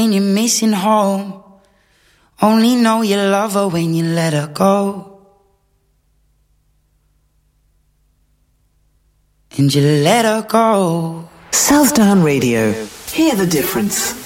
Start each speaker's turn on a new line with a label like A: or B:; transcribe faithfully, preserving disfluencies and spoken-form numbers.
A: And you're missing home. Only know you love her when you let her go. And you let her go.
B: Southdown Radio. Hear the difference.